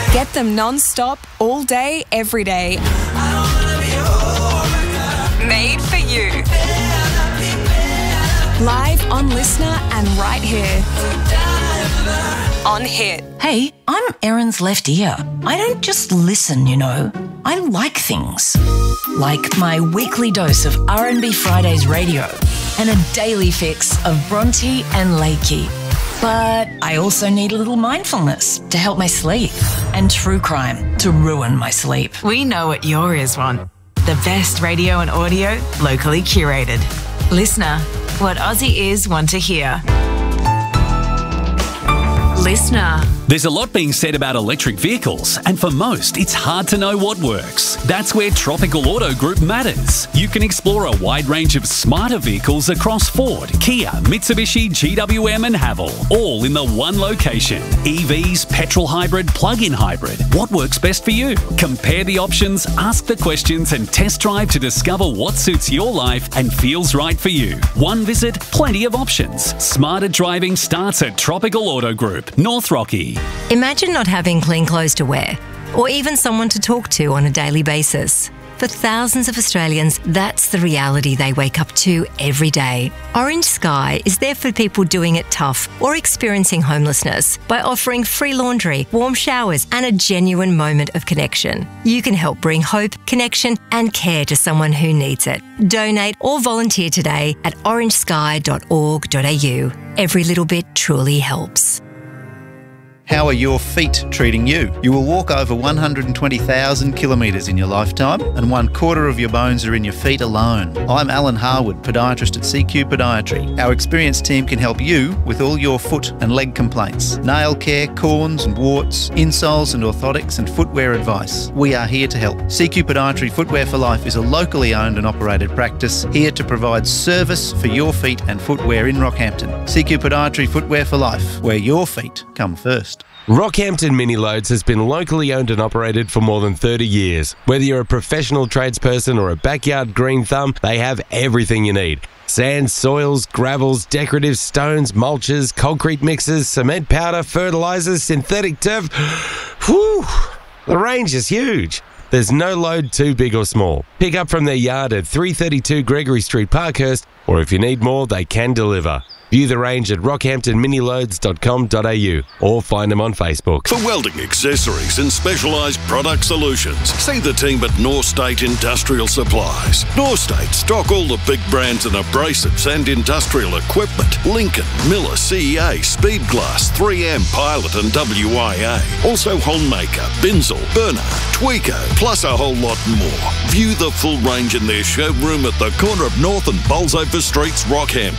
Get them non-stop, all day, every day. Made for you. Live on Listener and right here. On Hit. Hey, I'm Erin's left ear. I don't just listen, you know. I like things. Like my weekly dose of R&B Fridays radio and a daily fix of Bronte and Lakey. But I also need a little mindfulness to help my sleep and true crime to ruin my sleep. We know what your ears want. The best radio and audio locally curated. Listener, what Aussie ears want to hear. Listener. There's a lot being said about electric vehicles, and for most, it's hard to know what works. That's where Tropical Auto Group matters. You can explore a wide range of smarter vehicles across Ford, Kia, Mitsubishi, GWM and Haval, all in the one location. EVs, petrol hybrid, plug-in hybrid. What works best for you? Compare the options, ask the questions and test drive to discover what suits your life and feels right for you. One visit, plenty of options. Smarter driving starts at Tropical Auto Group, North Rocky. Imagine not having clean clothes to wear, or even someone to talk to on a daily basis. For thousands of Australians, that's the reality they wake up to every day. Orange Sky is there for people doing it tough or experiencing homelessness by offering free laundry, warm showers, and a genuine moment of connection. You can help bring hope, connection, and care to someone who needs it. Donate or volunteer today at orangesky.org.au. Every little bit truly helps. How are your feet treating you? You will walk over 120,000 kilometres in your lifetime, and 1/4 of your bones are in your feet alone. I'm Alan Harwood, podiatrist at CQ Podiatry. Our experienced team can help you with all your foot and leg complaints. Nail care, corns and warts, insoles and orthotics and footwear advice. We are here to help. CQ Podiatry Footwear for Life is a locally owned and operated practice here to provide service for your feet and footwear in Rockhampton. CQ Podiatry Footwear for Life, where your feet come first. Rockhampton Mini Loads has been locally owned and operated for more than 30 years. Whether you're a professional tradesperson or a backyard green thumb, they have everything you need. Sands, soils, gravels, decorative stones, mulches, concrete mixes, cement powder, fertilisers, synthetic turf. Whew! The range is huge. There's no load too big or small. Pick up from their yard at 332 Gregory Street, Parkhurst, or if you need more, they can deliver. View the range at rockhamptonminiloads.com.au or find them on Facebook. For welding accessories and specialised product solutions, see the team at North State Industrial Supplies. North State stock all the big brands in abrasives and industrial equipment. Lincoln, Miller, CEA, Speedglass, 3M, Pilot and WIA. Also Homemaker, Binzel, Bernard, Tweeko, plus a whole lot more. View the full range in their showroom at the corner of North and Bolsover Streets, Rockhampton.